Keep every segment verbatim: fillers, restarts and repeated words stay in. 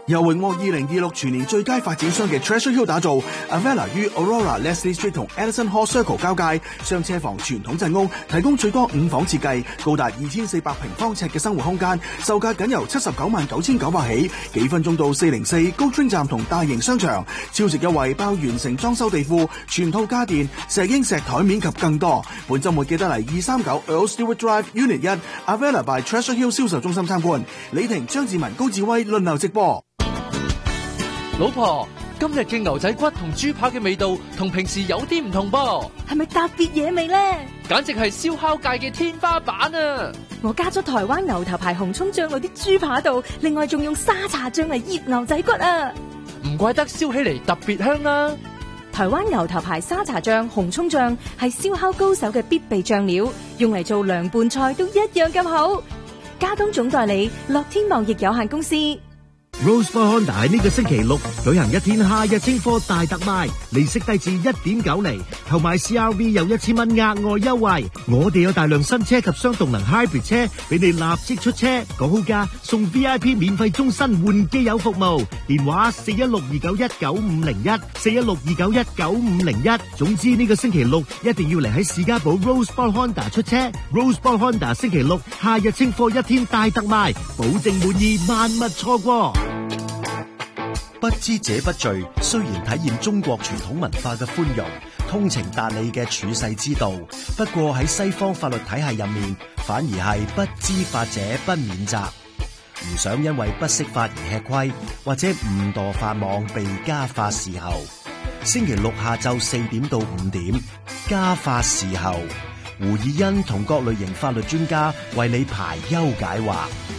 由榮獲二零二六全年最佳發展商嘅 Treasure Hill 打造 Avella 於 Aurora Leslie Street 同 Edison Hall Circle 交界，雙車房傳統鎮屋，提供最多五房設計，高達二千四百平方尺嘅生活空間，售價僅由七十九萬九千九百起，幾分鐘到四零四高 train 站同大型商場，超值優惠包完成裝修地庫、全套家電、石英石台面及更多。本週末記得嚟二三九 Earl Stewart Drive Unit 一 Avella by Treasure Hill 銷售中心參觀。李婷、張志文、高志威輪流直播。 老婆，今日嘅牛仔骨同豬扒嘅味道同平時有啲唔同噃， 係咪特別野味呢？ 簡直係燒烤界嘅天花板啊！ 我加咗台灣牛頭牌紅蔥醬落啲豬扒度，另外仲用沙茶醬嚟醃牛仔骨啊！ 唔怪得燒起嚟特別香啦！ 台灣牛頭牌沙茶醬、紅蔥醬係燒烤高手嘅必備醬料，用嚟做涼拌菜都一樣咁好。加東總代理樂天貿易有限公司。 Rosebud Honda 喺呢個星期六舉行一天夏日清貨大特賣，利息低至一點九厘，購買 C R V 有一千蚊額外優惠。我哋有大量新車及雙動能 hybrid 車俾你立即出車，講好價送 V I P 免費終身換機油服務。電話四一六二九一九五零一，四一六二九一九五零一。總之呢個星期六一定要嚟喺士嘉堡 Rosebud Honda 出車。Rosebud Honda 星期六夏日清貨一天大特賣，保證滿意，萬勿錯過。 不知者不罪，雖然體現中國傳統文化嘅寬容、通情達理嘅處世之道，不過喺西方法律體系入面，反而係不知法者不免責。唔想因為不識法而吃虧，或者誤墮法網被家法伺候。星期六下晝四點到五點，家法伺候，胡以欣同各類型法律專家為你排憂解惑。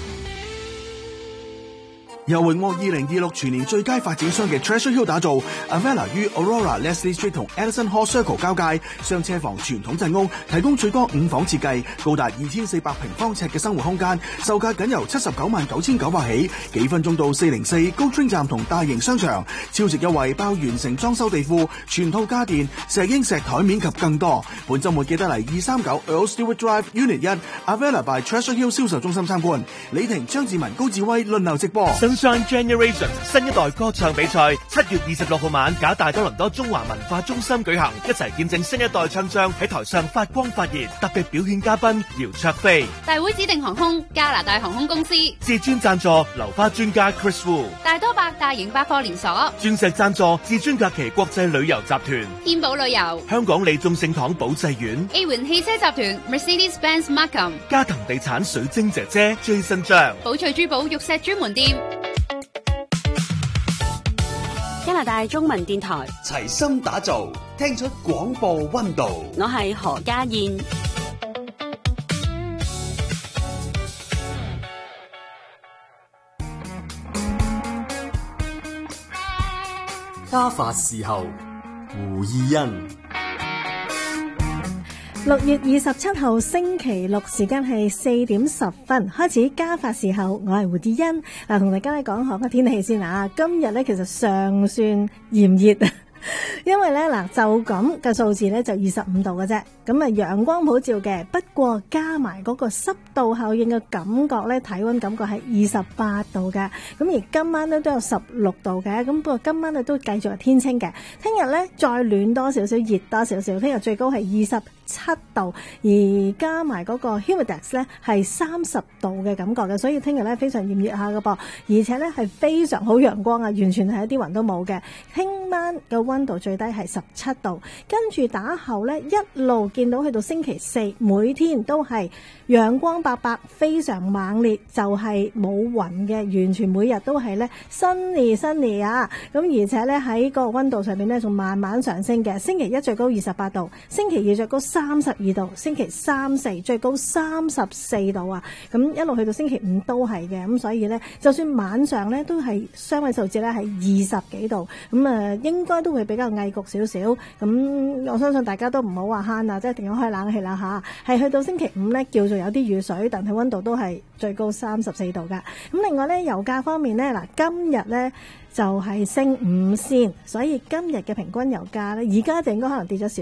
由榮獲二零二六全年最佳發展商嘅 Treasure Hill 打造 Avella 於 Aurora Leslie Street 同 Edison Hall Circle 交界，雙車房傳統鎮屋，提供最多五房設計，高達二千四百平方尺嘅生活空間，售價僅由七十九萬九千九百起，幾分鐘到四零四高 train 站同大型商場，超值優惠包完成裝修地庫、全套家電、石英石台面及更多。本週末記得嚟二三九 Earl Stewart Drive Unit 一 Avella by Treasure Hill 銷售中心參觀。李婷、張志文、高志威輪流直播。 Sunshine Generation 新一代歌唱比賽七月二十六號晚，假大多倫多中華文化中心舉行，一齊見證新一代唱將喺台上發光發熱。特別表演嘉賓姚焯菲， 大會指定航空加拿大航空公司， 至尊贊助流花專家 Chris Wu， 大多百大型百貨連鎖， 鑽石贊助至尊假期國際旅遊集團， 天寶旅遊， 香港利眾聖堂寶濟院 A 環汽車集團 Mercedes-Benz Markham， 嘉騰地產水晶姐姐 Jason 張， 寶翠珠寶玉石專門店。 加拿大中文電台齊心打造，聽出廣播溫度。 我係何家燕。 家法伺候，胡以欣。 六月二十七號星期六，時間係四點十分，開始家法伺候。我係胡志欣，嗱，同大家講下個天氣先啊。今日咧其實尚算炎熱，因為咧嗱就咁嘅數字咧就二十五度嘅啫，咁啊陽光普照嘅，不過加埋嗰個濕度效應嘅感覺咧，體溫感覺係二十八度嘅，咁而今晚咧都有十六度嘅，咁不過今晚咧都繼續係天清嘅，聽日咧再暖多少少，熱多少少，聽日最高係二十七度，而加埋嗰個 humidex 咧係三十度嘅感覺嘅，所以聽日咧非常炎熱下嘅噃，而且咧係非常好陽光啊，完全係一啲雲都冇嘅。聽晚嘅溫度最低係十七度，跟住打後咧一路見到去到星期四，每天都係陽光白白，非常猛烈，就係冇雲嘅，完全每日都係咧 sunny sunny 啊！咁而且咧喺個溫度上面咧仲慢慢上升嘅，星期一最高二十八度，星期二最高三十二度，星期三四最高三十四度啊！咁一路去到星期五都係嘅，咁所以咧就算晚上咧都係雙位數字咧係二十幾度，咁啊應該都會比較翳焗少少。咁我相信大家都唔好話慳啊，即係一定要開冷氣啦吓。係去到星期五咧叫做有啲雨水，但係溫度都係最高三十四度噶。咁另外咧油價方面咧，嗱今日咧就係升五仙，所以今日嘅平均油價咧而家就應該可能跌咗少。